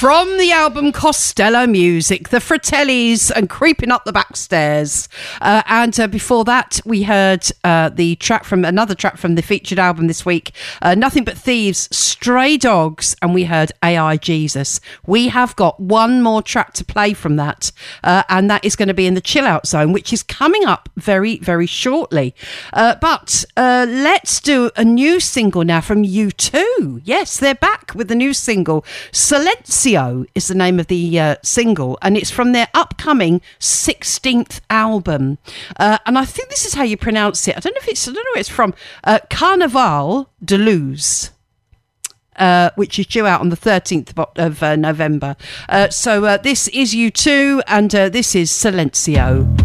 From the album Costello Music, the Fratellis and Creeping Up the Backstairs. And before that, we heard another track from the featured album this week, Nothing But Thieves, Stray Dogs, and we heard AI Jesus. We have got one more track to play from that, and that is going to be in the Chill Out Zone, which is coming up very, very shortly. But let's do a new single now from U2. Yes, they're back with the new single. Silencio is the name of the single, and it's from their upcoming 16th album. And I think this is how you pronounce it. I don't know where it's from. Carnaval de Luz. Which is due out on the 13th of November. So this is U2, and this is Silencio.